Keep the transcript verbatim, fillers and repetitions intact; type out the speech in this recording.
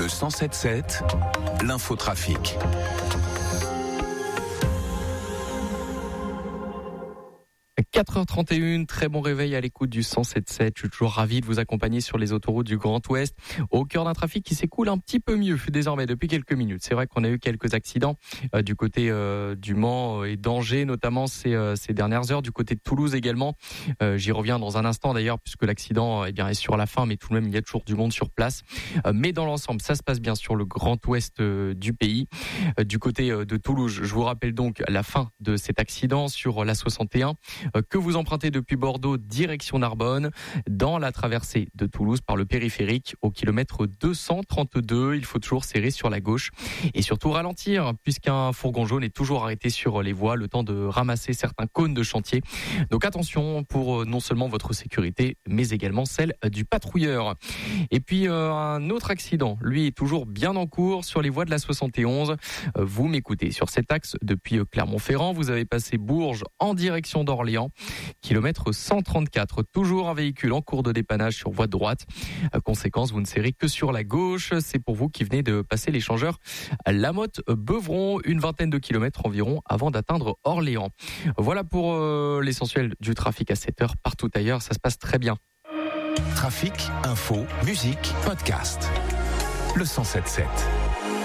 Le cent sept sept, l'infotrafic. quatre heures trente et une, très bon réveil à l'écoute du cent sept sept. Je suis toujours ravi de vous accompagner sur les autoroutes du Grand Ouest, au cœur d'un trafic qui s'écoule un petit peu mieux désormais depuis quelques minutes. C'est vrai qu'on a eu quelques accidents euh, du côté euh, du Mans et d'Angers, notamment ces, euh, ces dernières heures, du côté de Toulouse également. Euh, j'y reviens dans un instant d'ailleurs, puisque l'accident eh bien, est sur la fin, mais tout de même il y a toujours du monde sur place. Euh, mais dans l'ensemble, ça se passe bien sur le Grand Ouest euh, du pays. Euh, du côté euh, de Toulouse, je vous rappelle donc la fin de cet accident sur la soixante et un. Euh, que vous empruntez depuis Bordeaux direction Narbonne, dans la traversée de Toulouse par le périphérique au kilomètre deux cent trente-deux. Il faut toujours serrer sur la gauche et surtout ralentir, puisqu'un fourgon jaune est toujours arrêté sur les voies le temps de ramasser certains cônes de chantier. Donc attention pour non seulement votre sécurité, mais également celle du patrouilleur. Et puis euh, un autre accident, lui est toujours bien en cours sur les voies de la soixante et onze. Euh, vous m'écoutez sur cet axe depuis Clermont-Ferrand, vous avez passé Bourges en direction d'Orléans. Kilomètre cent trente-quatre, toujours un véhicule en cours de dépannage sur voie de droite. Conséquence, vous ne serrez que sur la gauche. C'est pour vous qui venez de passer l'échangeur Lamotte-Beuvron, une vingtaine de kilomètres environ avant d'atteindre Orléans. Voilà pour euh, l'essentiel du trafic à sept heures. Partout ailleurs, ça se passe très bien. Trafic, info, musique, podcast. Le cent sept sept.